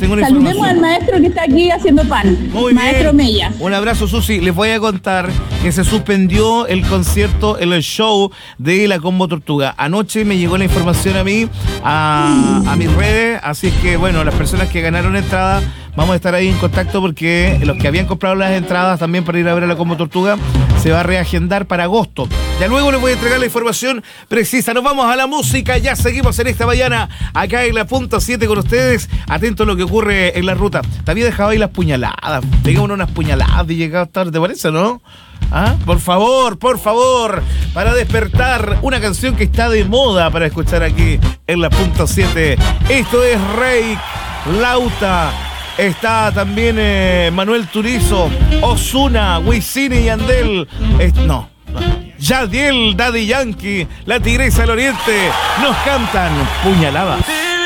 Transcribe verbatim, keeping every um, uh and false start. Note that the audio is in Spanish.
tengo una Saludemos información. al maestro que está aquí haciendo pan. Muy maestro bien. Mella. Un abrazo, Susi. Les voy a contar que se suspendió el concierto, el show de la Combo Tortuga. Anoche me llegó la información a mí, a, a mis redes, así es que, bueno, las personas que ganaron entradas, vamos a estar ahí en contacto porque los que habían comprado las entradas también para ir a ver a la Combo Tortuga se va a reagendar para agosto. Ya luego les voy a entregar la información precisa. Nos vamos a la música, ya seguimos en esta mañana acá en la punta siete con ustedes. Atentos a lo que ocurre en la ruta. Te había dejado ahí las puñaladas. Tengámonos unas puñaladas de llegado tarde, ¿te parece, no? ¿Ah? Por favor, por favor, para despertar una canción que está de moda para escuchar aquí en la punta siete. Esto es Rey Lauta. Está también eh, Manuel Turizo, Ozuna, Wisin y Yandel. Es, no, no. Yadiel, Daddy Yankee, La Tigresa del Oriente. Nos cantan Puñaladas.